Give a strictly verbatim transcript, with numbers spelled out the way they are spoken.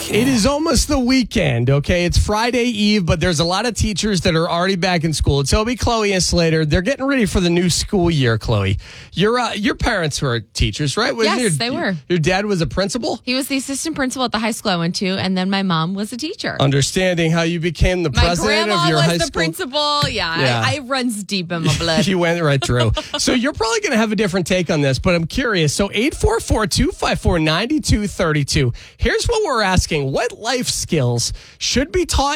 It is almost the weekend, okay? It's Friday Eve, but there's a lot of teachers that are already back in school. Toby, Chloe, and Slater, they're getting ready for the new school year, Chloe. Your uh, your parents were teachers, right? Wasn't Yes, your, they were. Your dad was a principal? He was the assistant principal at the high school I went to, and then my mom was a teacher. Understanding how you became the My president grandma of your was high the school. principal. Yeah, Yeah. I, I runs deep in my blood. You went right through. So you're probably going to have a different take on this, but I'm curious. So eight four four, two five four, nine two three two. Here's what we're asking. What life skills should be taught